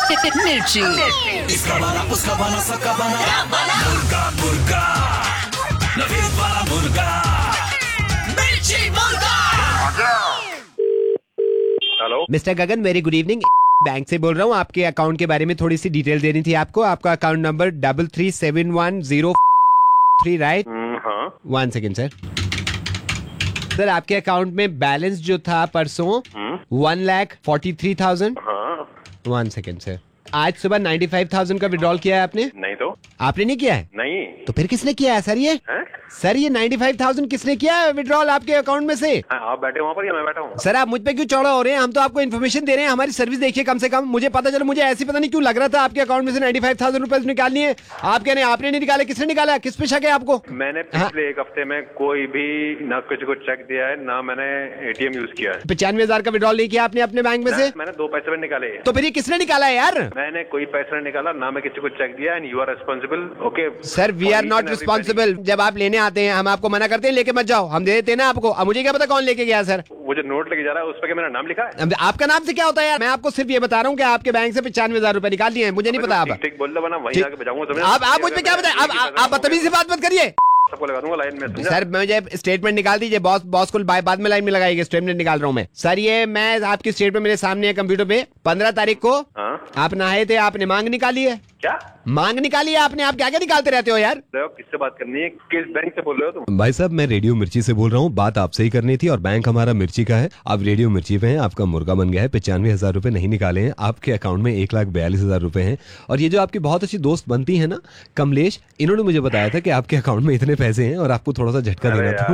मिर्ची। इसका वाला उसका वाला सबका वाला मुर्गा मुर्गा नवीद वाला मुर्गा मिर्ची मुर्गा। हेलो मिस्टर गगन, वेरी गुड इवनिंग। बैंक से बोल रहा हूँ, आपके अकाउंट के बारे में थोड़ी सी डिटेल देनी थी आपको। आपका अकाउंट नंबर 337103, राइट? हाँ 1 सेकेंड सर। सर, आपके अकाउंट में बैलेंस जो था परसों 1,43,000। हाँ 1 सेकेंड सर। आज सुबह 95,000 का विड्रॉल किया है आपने? नहीं तो आपने नहीं किया है? नहीं तो फिर किसने किया है सर ये? है? सर, ये 95,000 किसने किया है विड्रॉल आपके अकाउंट में से? आप बैठे वहाँ पर या मैं बैठा हूँ? सर, आप मुझ पे क्यों चौड़ा हो रहे हैं? हम तो आपको इन्फॉर्मेशन दे रहे हैं, हमारी सर्विस देखिए कम से कम। मुझे पता चलो, मुझे ऐसी पता नहीं क्यों लग रहा था आपके अकाउंट में से 95,000 रुपए निकालनी है। आप कह रहे हैं आपने नहीं निकाले, किसने निकाला? किस पे शक है आपको? मैंने पिछले एक हफ्ते में कोई भी ना किसी को चेक दिया है, ना मैंने एटीएम यूज किया है। 95,000 का विड्रॉल नहीं किया आपने अपने बैंक में से? मैंने 2 पैसे भी निकाले हैं। तो फिर ये किसने निकाला है यार? मैंने कोई पैसा नहीं निकाला, ना मैं किसी को चेक दिया, and you are responsible. Okay sir, we are not responsible. जब आप लेने आते हैं हम आपको मना करते हैं लेके मत जाओ, हम दे देते हैं ना आपको। अब मुझे क्या पता कौन लेके गया सर? वो जो नोट लेके जा रहा है उस पर क्या मेरा नाम लिखा है? अब आपका नाम से क्या होता है यार? मैं आपको सिर्फ ये बता रहा हूँ कि आपके बैंक से 95,000 रुपए निकाल दिए हैं। मुझे नहीं पता। आप ठीक बोल रहा वहीं ठीक। आके बजाऊंगा। आप मुझ पे क्या बताए? आप बदतमीजी से बात मत करिए सबको लगा दूंगा लाइन में। सर। मुझे स्टेटमेंट निकाल दीजिए। बॉस को बाद में लाइन में लगाइए। स्टेटमेंट निकाल रहा हूँ मैं सर। ये मैं आपकी स्टेटमेंट मेरे सामने है कंप्यूटर पे। 15 तारीख को आप नहाए थे, आपने मांग निकाली है। क्या मांग निकाली है आपने? आप क्या क्या निकालते रहते हो यार? किससे बात करनी है? किस बैंक से बोल रहे हो तुम? भाई साहब, मैं रेडियो मिर्ची से बोल रहा हूँ। बात आपसे ही करनी थी और बैंक हमारा मिर्ची का है। आप रेडियो मिर्ची पे हैं, आपका मुर्गा बन गया है। 95,000 रुपए नहीं निकाले हैं आपके अकाउंट में। 1,42,000 रुपए हैं। और ये जो आपकी बहुत अच्छी दोस्त बनती है ना कमलेश, इन्होंने मुझे बताया था कि आपके अकाउंट में इतने पैसे हैं और आपको थोड़ा सा झटका देना था।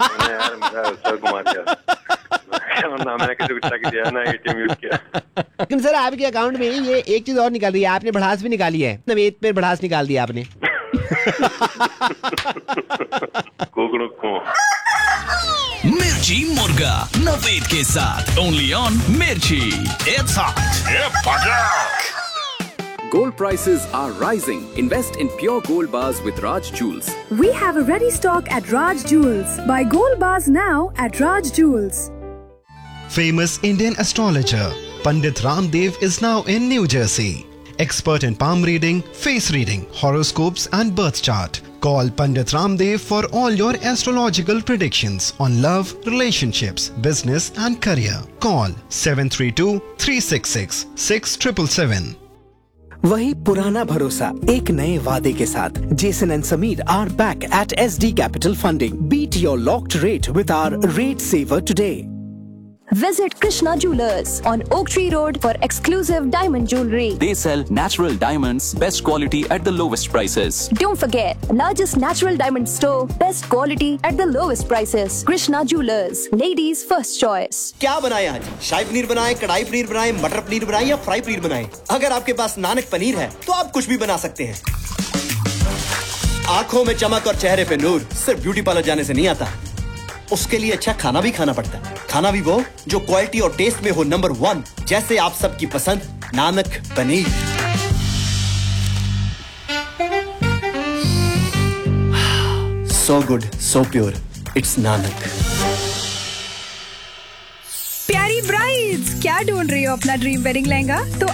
ना मैंने किसी को चेक दिया, ना एटीएम यूज किया। लेकिन सर, आपके अकाउंट में ये एक चीज और निकाल रही है। आपने भड़ास भी निकाली है। नवेद पे भड़ास निकाल दिया आपने। मिर्ची मुर्गा नवीद के साथ ओनली ऑन मिर्ची। It's hot. Gold prices are rising. Invest in pure gold bars with Raj Jewels. We have a ready stock at Raj Jewels. Buy gold bars now at Raj Jewels. Famous Indian astrologer Pandit Ramdev is now in New Jersey. Expert in palm reading, face reading, horoscopes and birth chart. Call Pandit Ramdev for all your astrological predictions on love, relationships, business and career. Call 732-366-6777. वही पुराना भरोसा एक नए वादे के साथ Jason and Sameer are back at SD Capital Funding. Beat your locked rate with our Rate Saver today. Visit Krishna Jewelers on Oak Tree Road for exclusive diamond jewelry. They sell natural diamonds, best quality at the lowest prices. Don't forget, largest natural diamond store, best quality at the lowest prices. Krishna Jewelers, ladies first choice. क्या बनाए आज? शाही पनीर बनाए, कढ़ाई पनीर बनाए, मटर पनीर बनाए या fry paneer बनाए? अगर आपके पास नानक पनीर है तो आप कुछ भी बना सकते हैं। आंखों में चमक और चेहरे पे नूर सिर्फ ब्यूटी पार्लर जाने से नहीं आता। उसके लिए अच्छा खाना भी खाना पड़ता है। खाना भी वो जो क्वालिटी और टेस्ट में हो नंबर 1, जैसे आप सबकी पसंद Nanak paneer. So good, so pure. It's Nanak. प्यारी ब्राइड्स, क्या ढूंढ रही हो अपना ड्रीम वेडिंग लहंगा? तो